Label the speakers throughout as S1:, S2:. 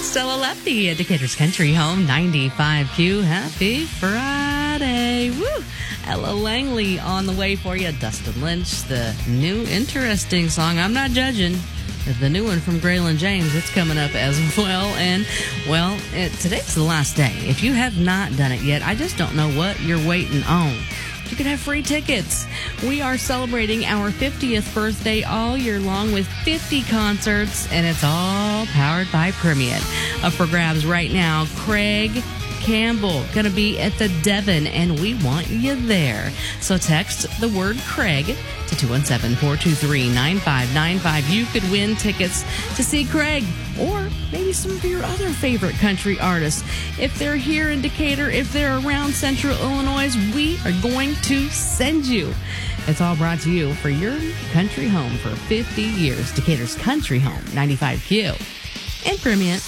S1: Stella Lefty at Decatur's Country Home, 95Q. Happy Friday. Woo! Ella Langley on the way for you. Dustin Lynch, the new interesting song, I'm Not Judging. The new one from Graylin James, it's coming up as well. And, well, today's the last day. If you have not done it yet, I just don't know what you're waiting on. You can have free tickets. We are celebrating our 50th birthday all year long with 50 concerts, and it's all powered by Premium. Up for grabs right now, Craig Campbell, going to be at the Devon, and we want you there. So text the word Craig to 217-423-9595. You could win tickets to see Craig or maybe some of your other favorite country artists. If they're here in Decatur, if they're around Central Illinois, we are going to send you. It's all brought to you for your country home for 50 years. Decatur's Country Home, 95Q. And Premium.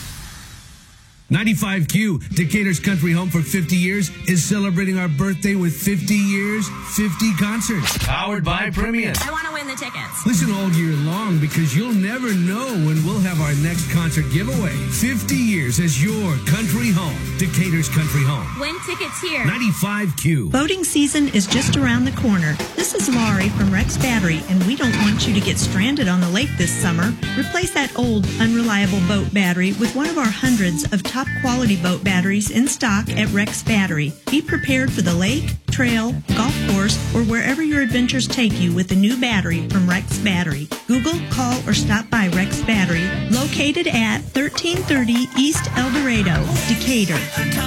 S2: 95Q, Decatur's Country Home for 50 years, is celebrating our birthday with 50 years, 50 concerts. Powered by Premium.
S3: I want to win the tickets.
S2: Listen all year long because you'll never know when we'll have our next concert giveaway. 50 years as your country home. Decatur's Country Home.
S3: Win tickets here.
S2: 95Q.
S4: Boating season is just around the corner. This is Laurie from Rex Battery, and we don't want you to get stranded on the lake this summer. Replace that old, unreliable boat battery with one of our hundreds of top quality boat batteries in stock at Rex Battery. Be prepared for the lake, trail, golf course, or wherever your adventures take you with a new battery from Rex Battery. Google, call, or stop by Rex Battery, located at 1330 East El Dorado, Decatur.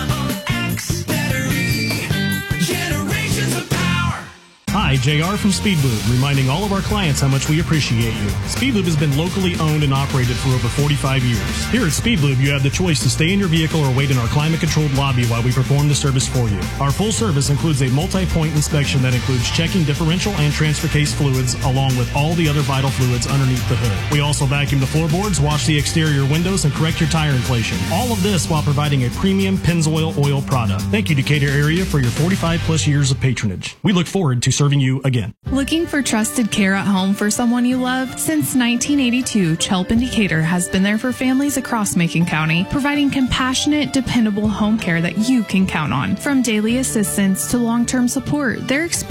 S5: Hi, JR from Speedlube, reminding all of our clients how much we appreciate you. Speedlube has been locally owned and operated for over 45 years. Here at Speedlube, you have the choice to stay in your vehicle or wait in our climate-controlled lobby while we perform the service for you. Our full service includes a multi-point inspection that includes checking differential and transfer case fluids, along with all the other vital fluids underneath the hood. We also vacuum the floorboards, wash the exterior windows, and correct your tire inflation. All of this while providing a premium Pennzoil oil product. Thank you, Decatur area, for your 45-plus years of patronage. We look forward to serving you again.
S6: Looking for trusted care at home for someone you love? Since 1982, Chelp in Decatur has been there for families across Macon County, providing compassionate, dependable home care that you can count on. From daily assistance to long-term support, their